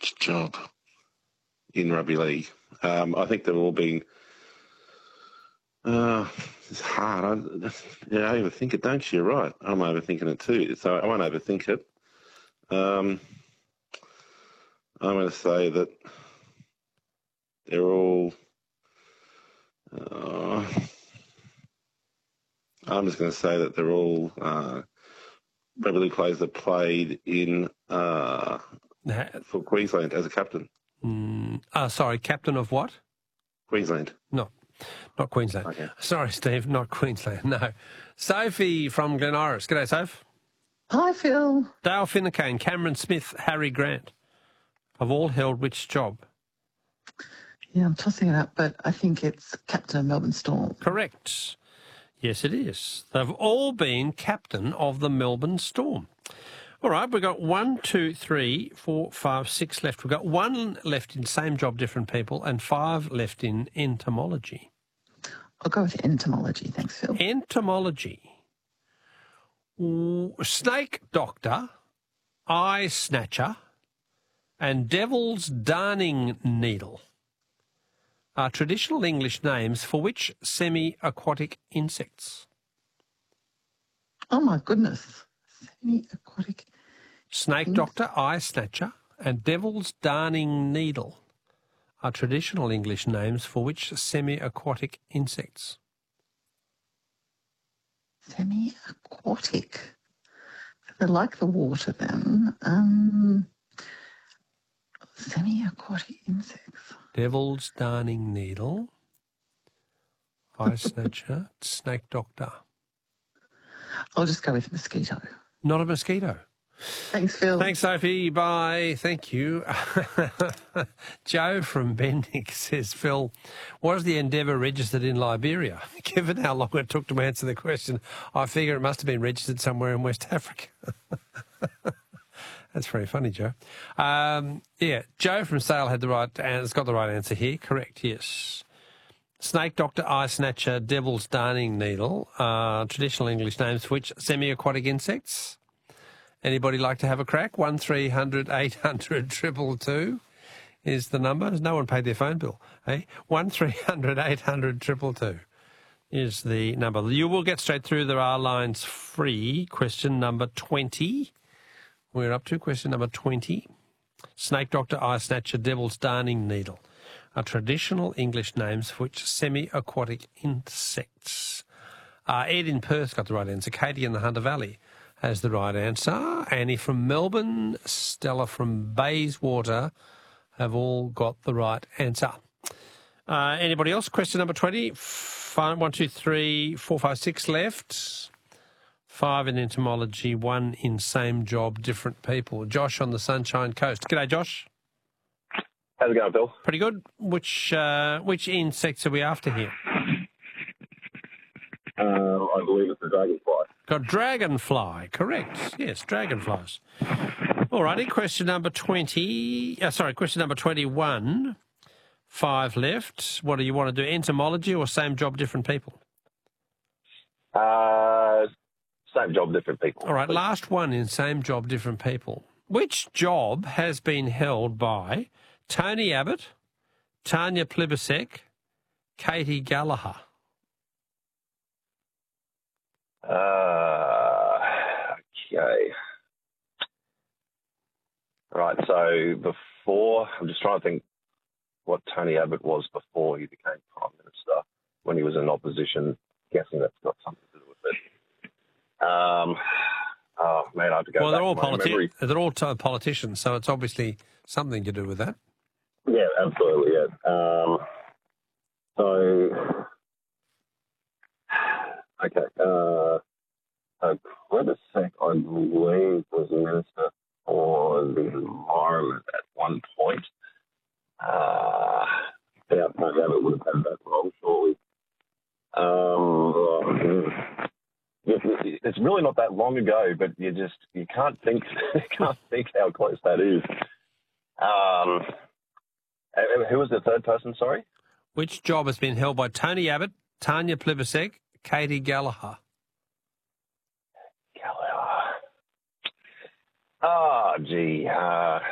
Which job in rugby league? I think they've all been... it's hard. I overthink it, don't you? You're right. I'm overthinking it too, so I won't overthink it. I'm going to say that they're all... I'm just going to say that they're all rugby league players that played in for Queensland as a captain. Sorry, captain of what? Queensland. No, not Queensland. Okay. Sorry, Steve, not Queensland, no. Sophie from Glen Iris. G'day, Soph. Hi, Phil. Dale Finucane, Cameron Smith, Harry Grant have all held which job? Yeah, I'm tossing it up, but I think it's captain of Melbourne Storm. Correct. Yes, it is. They've all been captain of the Melbourne Storm. All right, we've got 1, 2, 3, 4, 5, 6 left. We've got 1 left in same job, different people, and 5 left in entomology. I'll go with entomology. Thanks, Phil. Entomology. Snake doctor, eye snatcher, and devil's darning needle are traditional English names for which semi-aquatic insects? Oh, my goodness. Semi-aquatic. Snake doctor, eye snatcher, and devil's darning needle are traditional English names for which semi-aquatic insects? Semi-aquatic. They like the water then. Semi-aquatic insects. Devil's darning needle, eye snatcher, snake doctor. I'll just go with mosquito. Not a mosquito. Thanks, Phil. Thanks, Sophie. Bye. Thank you. Joe from Bendick says, Phil, was the Endeavour registered in Liberia? Given how long it took to answer the question, I figure it must have been registered somewhere in West Africa. That's very funny, Joe. Joe from Sale had the right has got the right answer here. Correct, yes. Snake doctor, eye snatcher, devil's darning needle, traditional English names for which semi-aquatic insects. Anybody like to have a crack? 1300 800 222 is the number. No one paid their phone bill. Hey, 1300 800 222 is the number. You will get straight through. There are lines free. Question number 20. We're up to question number 20. Snake doctor, eye snatcher, devil's darning needle are traditional English names for which semi-aquatic insects. Ed in Perth got the right answer. Katie in the Hunter Valley has the right answer. Annie from Melbourne, Stella from Bayswater have all got the right answer. Anybody else? Question number 20. 1, 2, 3, 4, 5, 6 left. 5 in entomology, 1 in same job, different people. Josh on the Sunshine Coast. G'day, Josh. How's it going, Bill? Pretty good. Which insects are we after here? I believe it's the dragonfly. Got dragonfly, correct. Yes, dragonflies. All righty, question number 21. 5 left. What do you want to do, entomology or same job, different people? Same job, different people. All right, last one in same job, different people. Which job has been held by Tony Abbott, Tanya Plibersek, Katie Gallagher? Okay. Right, so before, I'm just trying to think what Tony Abbott was before he became Prime Minister, when he was in opposition. Guessing that's got something to do with it. I have to go well, back they're all politicians, so it's obviously something to do with that. Yeah, absolutely, yeah. Plibersek, I believe, was Minister for the Environment at one point. Tony Abbott would have had that role, surely. It's really not that long ago, but you can't think how close that is. Who was the third person? Sorry. Which job has been held by Tony Abbott, Tanya Plibersek, Katie Gallagher? Oh, gee.